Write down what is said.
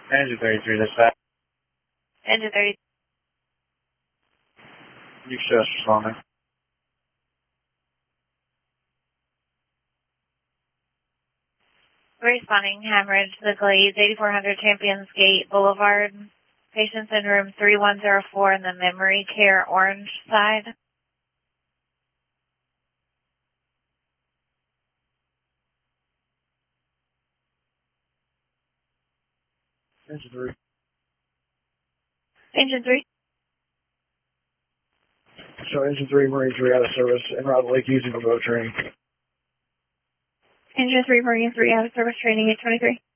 Engine 33, dispatch. Engine 30. You show us responding. Responding, hemorrhage, the Glades, 8400 Champions Gate Boulevard. Patients in room 3104 in the memory care orange side. Engine 3. Engine 3. So Engine 3, Marine 3 out of service, en route to Lake using remote training. Engine 3, Marine 3 out of service training 823.